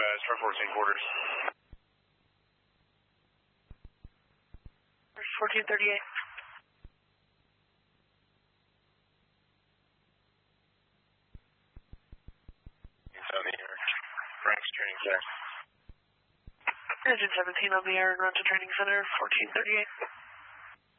Star 14 quarters. 1438. Frank's training center. Engine 17 on the air and run to training center, 1438.